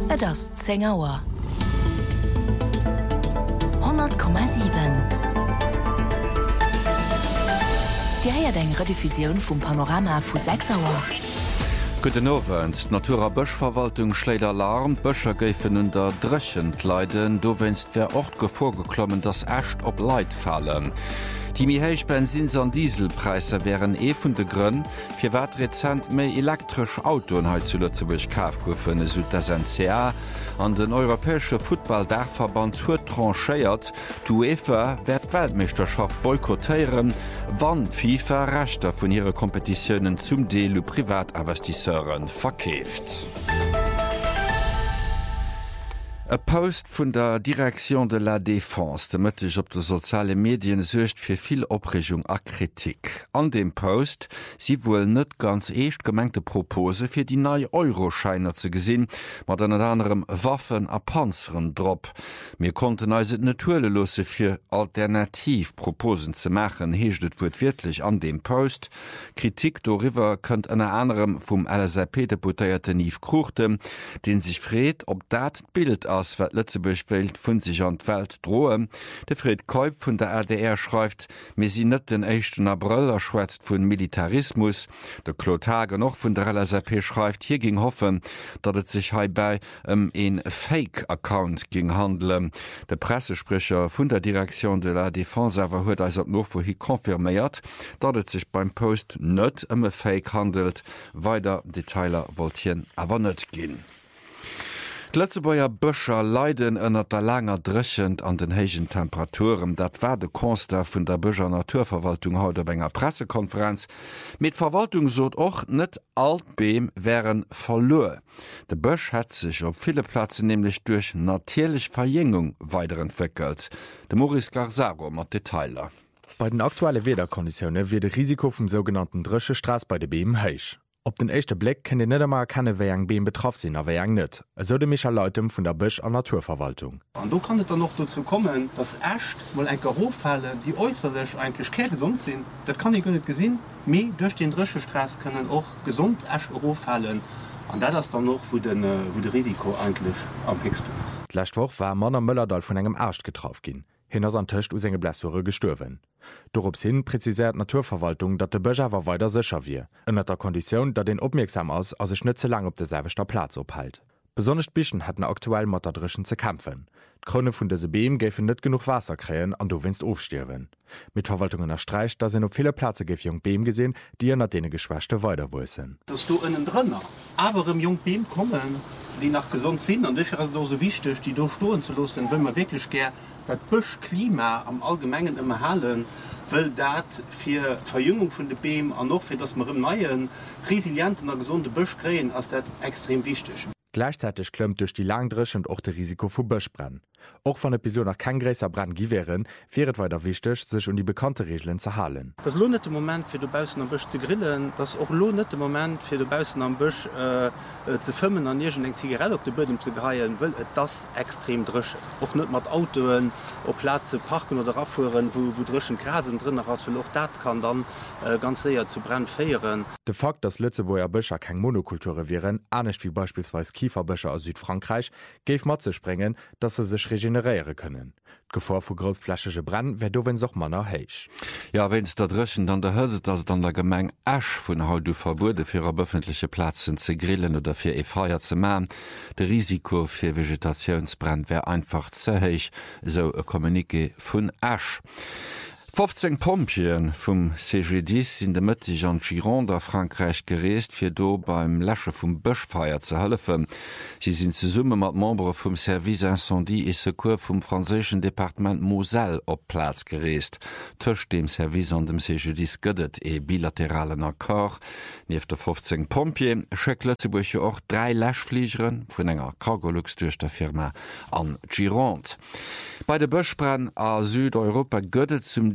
Et ass 10 Auer. 100,7. Di heiert eng Rediffusioun vum Panorama vu 6 Auer. Guten Abend. Naturer Böschverwaltung schlägt Alarm. Böscher geifen unter Drechend leiden. Du wennst wer Ort vorgeklommen, dass echt op Leid fallen. Die mihéich Benzins an Dieselpreise wären vun de Grünn, fir wat rezent méi elektrisch Autoenheit zu Lützeburg kauf goufen, so das NCA an den Europäische Footballdachverband huet tranchéiert, d'UEFA werd Weltmeisterschaft boykottéieren, wann FIFA Rechter vun ihre Kompetitionen zum Deel Privatinvestisseuren verkkeft. E Post vun der Direktion de la Défense demëttech op de soziale Medien secht fir vill Opregung a Kritik. An dem Post si wouel net ganz eescht gemengte Propose fir die neii Euroscheiner ze gesinn, mat an anderem Waffen a Panzeren drop. Mir konnten als et naturlelose fir Alternativproposen ze machen, heeschtet wurt wirklich an dem Post. Kritik doriwer kënnt an anderem vum LSAP-Deputéierte Yves Kruchte, den sich freet, ob dat Bild wat Lützeburg Welt vun sich an Welt drohe. De Fred Kolb vun der RDR schreibt, me sie net den 1. April erschwätzt vun Militarismus. Der Klotage noch vun der LSAP schreibt, hier ging hoffen, dat et sich heibei en Fake-Account ging handle. Der Pressesprecher vun der Direktion de la Défense awer huet als noch vorhi konfirméiert, dat et sich beim Post net Fake handelt, weiter Detailer wolltien awer net gin. D'Lëtzebauer Bëscher leiden ënner der langer drechend an den héigen Temperaturen. Dat war de Konster vun der Bëscher Naturverwaltung haut op enger Pressekonferenz. Mit Verwaltung sot och net Altbeem wären verloe. De Bësch hat sich op viele Plätze nämlich durch natierlich Verjüngung weiterentwickelt. De Maurice Garzaro mat Detailer. Bei den aktuelle Wederkonditionne wird de Risiko vum sogenannten Dresche Straß bei de Beem héich. Op den echte Blick kann net einmal keine wéi eng Beem betroff sinn, awer eng net. So de Michael Leutem vun der Bësch an Naturverwaltung. Und du kann es dann noch dazu kommen, dass echt mal ein Gerofälle, die äußerlich eigentlich kein gesund sind. Das kann ich gar nicht gesehen. Mehr durch den Dröschestraß können auch gesund echt Gerofälle. Und das ist dann noch, wo das Risiko eigentlich am höchsten ist. Letzte Woche war Mann am Möllerdal von einem Arzt getroffen gin. Hinners an Töcht us enge Bläsure gestürwen. Dorops hin präzisiert Naturverwaltung, dat de Bëger awer weiter sicher wie, ënner der Kondition, dat den opmerksam ass as sech net ze lang op derselwechter Platz ophalt. Besonnecht Bichen hatten aktuell mat der Drschen ze kämpfen. D'Krone vun dese Beem géiffen net genug Wasser kräen an du winst ofstirwen. Mit Verwaltungen erstreicht, da sind op viele Platze gef Jung Beem gesinn, die ennner dee Geschwächte weiterwussen. Dass du innen drinnner, aber im Jung Beem kommen, die nach gesund sind und dafür ist so wichtig, die durchstoßen zu lassen, wenn man wirklich gern das Buschklima am Allgemeinen immer halten, weil das für Verjüngung von der Beem und auch für das wir im neuen resilienten und gesunden Busch kriegen, ist das extrem wichtig. Gleichzeitig klemmt durch die Langdrech und auch das Risiko für Böschbrand. Auch von der Episode nach kein größer Brand gewähren, wäre es weiter wichtig, sich um die bekannten Regeln zu halten. Das lohnt nicht im Moment für die Bausen am Busch zu grillen, das auch lohnt nicht im Moment für die Bausen am Busch zu filmen und irgendeine Zigarette auf den Boden zu greifen, weil das extrem drischen. Auch nicht mit Autos auf Plätze parken oder abfuhren, wo drischen Grasen drin ist, weil auch das kann dann ganz sehr zu Brand führen. Der Fakt, dass Lützeburger Böscher keine Monokulturen wären, auch nicht wie beispielsweise Kieferböscher aus Südfrankreich, gäf mat ze sprengen, dass sie sich regenerieren können. Die Gefahr für großflächige Brand wäre wenn auch man heich. Ja, wenn's da dreschen, dann der hölset, dass dann der Gemeng Asch von Haut du verbote für öffentliche Plätze zu grillen oder für Feuer zu machen. Das Risiko für Vegetationsbrand wäre einfach zu hoch, so ein Kommuniqué von Asch. 15 Pompien vum CG10 sind de Mëttig an Gironde a Frankreich gereest, fir do beim Läche vum Bëschfeier ze hëllefen. Sie sind ze Summe mat Membre vum Service Incendie et Secours vum franzéschen Departement Moselle op Platz gereest. Tëcht dem Service an dem CG10 gëdet e bilateralen Akkor. Nieef der 15 Pompien schëck Lëtzeburg och 3 Lächfliegeren vun enger Cargolux duerch der Firma an Gironde. Bei de Bëschbrand a Südeuropa gëdet zum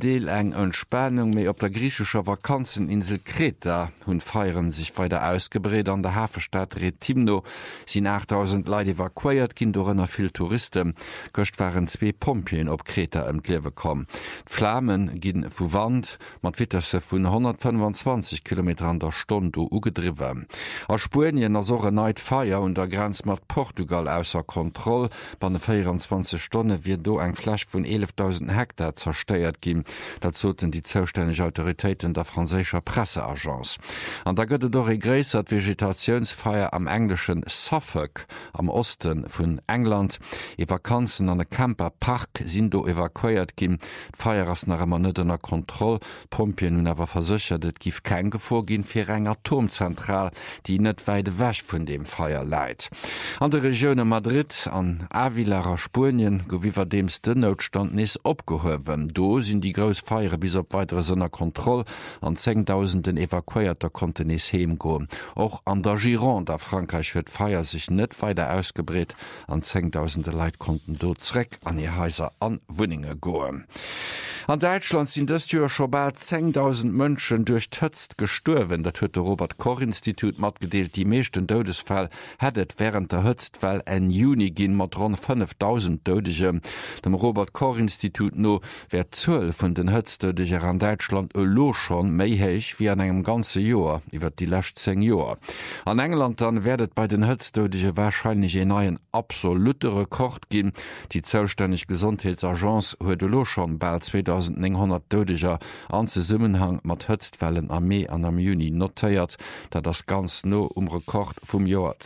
Deel eng Entspannung méi op der griechescher Vakanzeninsel Kreta hunn feieren sich weiter ausgebret an der Hafenstadt Retimno sind 8000 Leute evakuiert ginn dorënner vill Touristen. Gocht waren 2 Pompien op Kreta ëm d'Liewe kom. Flammen ginn vu Wand mat Witterse vun 125 km an der Stunde ugedriwe. A Spurien as sore Neid Feier und der Grenz mat Portugal ausser Kontroll. Bei den 24 Stunden wird do eng Fläch vun 11.000 Hektar zersteiert gin. Dat zoten die zoustänneg Autoritäten der franzécher Presseagenz. An der gëtt doch e gréisert Vegetationsfeier am englischen Suffolk am Osten vun England. E Vakanzen an den Camperpark sind do evakuiert gin. Feier ass nach immer nëttenner Kontroll. Pompien hun awer versichert, et gif kein Gevor gin fir eng Atomzentral, die net weide wäch vun dem Feier leit. An der Regione Madrid an Avilarer Spurien gowiwer dems den Notstand nis opgehowen. Do sind die Grousfeiere bis op weitere Sonner Kontroll an 10.000 evakuierter konnten es heimgoen. Auch an der Gironde der Frankreich wird Feier sich net weiter ausgebret, an 10.000 Leiit konnten do zreck an ihr Häuser an Wuninge goen. An Deutschland sind das Jahr schon bald 10.000 Menschen durch Tötzt gestorben. Das hat der Robert-Koch-Institut mitgedeelt. Die meisten Todesfälle hättet während der Höchstfall im Juni gehen mit rund 5.000 Todesche. Dem Robert-Koch-Institut no wär 12 von den Höchsttodesche an Deutschland schon mehr hoch wie an einem ganzen Jahr, über die letzten 10 Jahre. An England dann werdet bei den Höchsttodesche wahrscheinlich einen neuen absoluten Rekord geben. Die zuständige Gesundheitsagenz hat schon bald 2.900 Todescher an Zusammenhang mat Höchstfällen am Mai an am Juni notiert, da das ganz no Rekord vom Jahr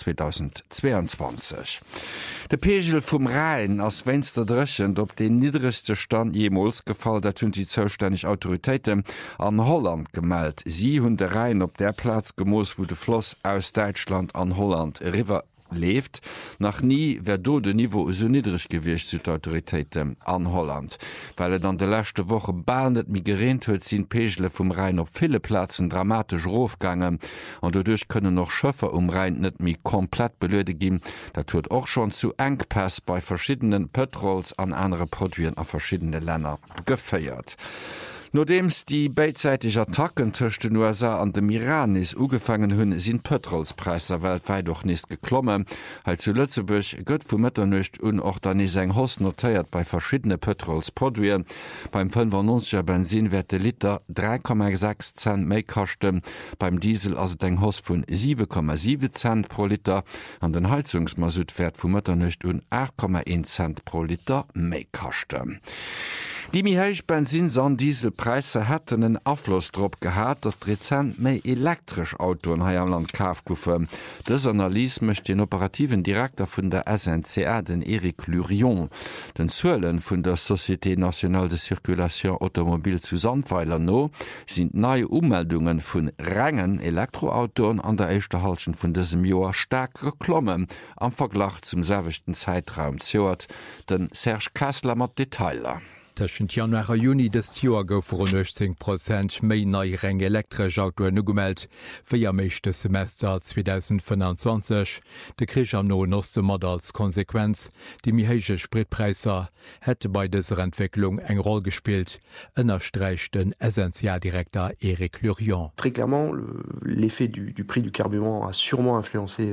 2022. Der Pegel vom Rhein als Fenster drechend op den niedrigste Stand jemals gefallen, dat hun die zuständige Autoritäten an Holland gemeldet. Sie hun der Rhein op der Platz gemoos, wo de Floss aus Deutschland an Holland River lebt. Nach nie wär do de Niveau so niedrig gewicht zu Autoritäten an Holland. Weil dann de letzte Woche banet mi gerent huet, sind Pegelle vom Rhein op viele Plätzen dramatisch raufgangen und dadurch können noch Schöffer Rhein net mi komplett belöde gin. Dat huet auch schon zu Engpass bei verschiedenen Petrols an andere Produkten a verschiedene Länder gefeiert. Nodems die beidseitige Attacken zwischen den USA an dem Iran is ugefangen hunn, sind Petrolspreise weltweit doch nicht geklommen. Halt zu Lützeburg gött vu Mëtternecht unordanis eng Hoss notiert bei verschiedene Petrolsproduen. Beim 95er Benzin wird der Liter 3,6 Cent méi kachten, beim Diesel also eng Hoss vun 7,7 Cent pro Liter, an den Heizungsmasut wird vu Mëtternecht 8,1 Cent pro Liter méi kachten. Die mihéich Benzin an Dieselpreise hätten einen Afflussdruck gehabt, dat Rezent méi elektrisch Auto in Land kauf goufen. Das Analyse möchte den operativen Direktor vun der SNCA, den Eric Lurion. Den Säulen vun der Société Nationale de Circulation Automobil zu Sandweiler no sind neue Ummeldungen vun Rängen Elektroautoen an der ersten Halschen vun diesem Jahr stark geklommen am Vergleich zum selwichten Zeitraum zoert. Den Serge Kessler mat Detailer. Tschen Januar Juni des Joer gouf 90% méi nei Reng elektrisch Autoen ugemeldt, fir meeschte Semester 2025. De Krich am no noste Mod als Konsequenz, die mihéige Spritpreiser hätte bei dieser Entwicklung eng Rolle gespielt, ënnerstreicht den Essentialdirektor Eric Lurion. Très clairement, l'effet du prix du carburant a sûrement influencé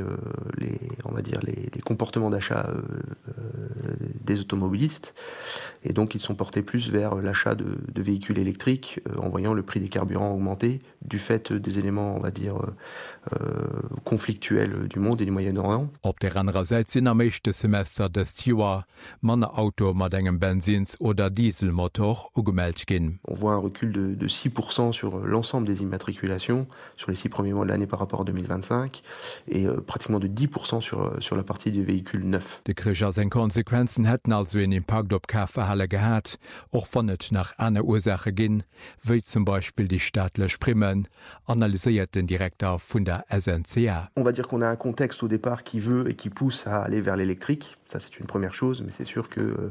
les comportements d'achat des automobilistes, et donc ils sont portés plus vers l'achat de véhicules électriques en voyant le prix des carburants augmenter du fait des éléments, on va dire, conflictuels du monde et du Moyen-Orient. Op der anderen Seite sind am meeste Semester des Jahr manne Auto mat engem Benzins oder Dieselmotor ugemeldt gin. On voit un recul de 6% sur l'ensemble des immatriculations sur les 6 premiers mois de l'année par rapport à 2025 et pratiquement de 10% sur la partie des véhicules neufs. De Kricher en Konsequenzen hätten also en Impact op Kaufverhalle gehabt, och wann et nach einer Ursache ginn, wie zum Beispiel die staatlech Primmen, analysiert den Direktor vun der SNCA. On va dire qu'on a un contexte au départ qui veut et qui pousse à aller vers l'électrique. Ça, c'est une première chose, mais c'est sûr que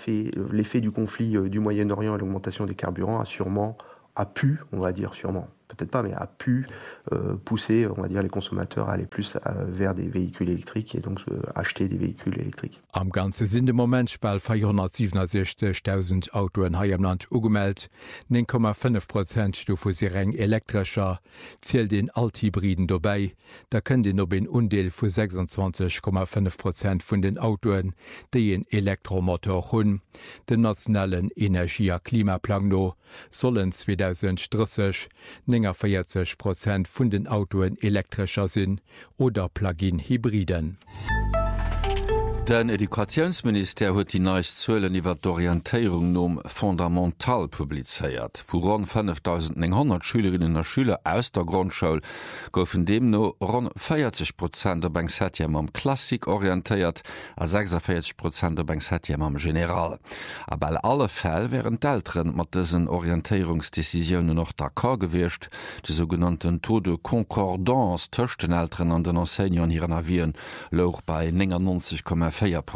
l'effet du conflit du Moyen-Orient et l'augmentation des carburants a pu, on va dire sûrement, peut-être pas, mais a pu pousser, on va dire, les consommateurs à aller plus vers des véhicules électriques et donc acheter des véhicules électriques. Am ganze sinn de Moment bei 467.000 Autoen ha am Land ugemeldt, 9,5% do vu se eng elektrischer, zielelt den Althybriden dobei, da kën den op en Undeel vu 26,5% vun den Autoen, déi en Elektromotor hunn. Den nationalen Energie- a Klimaplan no sollen 2030 40% vun den Autoen elektrischer sinn oder Plug-in-Hybriden. Den Edukationsminister huet die neist Zëllen iwwer d'Orientéierung nom fundamental publizeiert. Vu rund 5.100 Schülerinnen a Schüler aus der Grundschule goufen dem no rund 40% der Bankshetiem am Klassik orientéiert, a 46% der Bankshetiem am General. Aber bei alle Fäll wären d'Eltern mat dësen Orientierungsdecisionen noch d'accord gewircht, de sogenannten Taux de Concordance tëcht den Eltern an den Enseignern hireieren Avien loch bei 99,4%.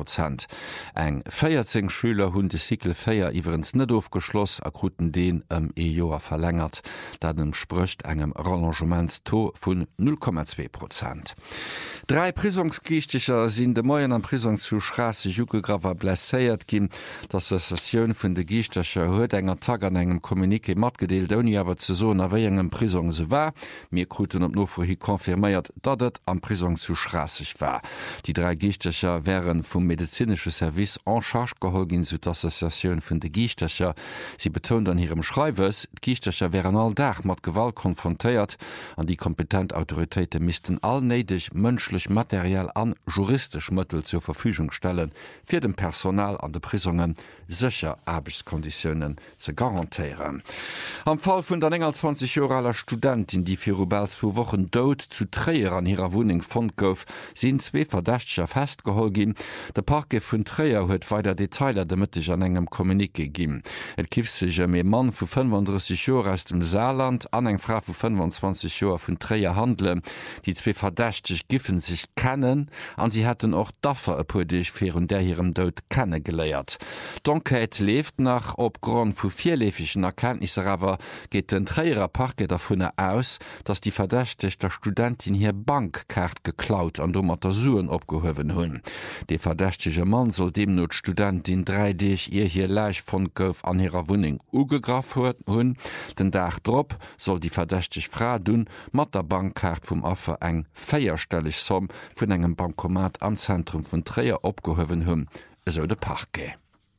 Eng 14 Schüler hunn de Sikel 4 iwwerens net aufgeschloss akuten den Joer verlängert, dat sprcht engem Rangementsto vun 0,2%. 3 Prisungsgichtecher sinn de Moien an Prisung zu Strasse Jugelgraver blesséiert ginn, d'Assoziatioun vun de Gichtecher huet enger Tag an engem Kommunike matgedeelt oni awer ze so aéi engem Prisung se war, mir kruten op no vu hi konfirméiert, dat et an Prisung zu Strassig war. Die 3 Gichtecher wären vum medizinsche Service en charge gehol gin zu d'Assoziatioun vun de Gichtecher. Sie betont an hirem Schreiwes, d'Gichtecher wären all Dach mat Gewalt konfrontéiert, an die kompetent Autoritéite misisten all neidech mënschlech materiell an juristisch Mëttel zur Verfügung stellen, fir dem Personal an de Prisungen sicher Arbeitskonditionen ze garantieren. Am Fall vun der 20-jähriger Studentin, die fir Rubels vu Wochen dod zu Träer an ihrer Wohnung fand gouf, sind 2 Verdächtcher festgehol gin. Der Parke vun Träer huet weiter Detailer demëttech an engem Kommunike gin. Et kif sech e Mann vu 35 Joer aus dem Saarland an eng Frau vu 25 Joer vun Träer handle. Die 2 verdächtig giffen sich kennen, an sie hätten auch daffer epodich fir und der hirem Dod kennengeleiert. D'Enquête lebt nach opgrund vu 4läfigen Erkenntnisse awer geht den Träerer Parke davon aus, dass die verdächtigter Studentin hier Bankkart geklaut an mat der Suen opgehowen hunn. De verdächtige Mann soll demnot Studentin 3D ihr hier Läich von Gouf an ihrer Wohnung ugegraf huet hunn. Den Dach drop soll die verdächtig Frau dun mat der Bankkart vum Affer eng feierstellig Somm vun engem Bankomat am Zentrum vun Träer opgehowen hunn, eso de Parke.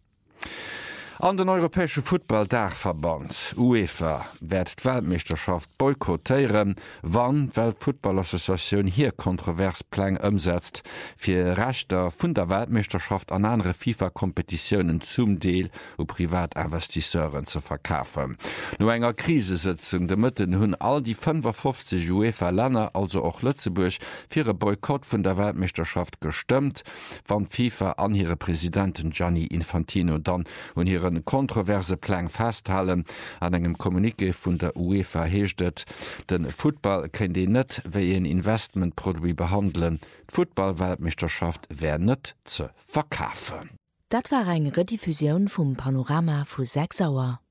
An den Europäesche Footballdachverband UEFA werd d'Weltmeisterschaft boykottéieren, wann Weltfootballassoziatioun hier Kontroversplan ëmsetzt, fir Rechter vun der Weltmeisterschaft an andere FIFA-Kompetitiounen zum Deel o Privatinvestisseuren ze verkafen. No enger Krisesitzung de Mëtten hunn all die 55 UEFA-Länner, also auch Lützeburg, fir e Boykott vun der Weltmeisterschaft gestimmt, wann FIFA an ihre Präsidenten Gianni Infantino dann und ihre kontroverse Plan festhalen. An engem Kommunike vun der UEFA heeschtet, den Football kennt de net wéi en Investmentproduit behandeln. Football-Weltmeisterschaft wär net ze verkafen. Dat war eng Rediffusion vum Panorama vu 6 Auer.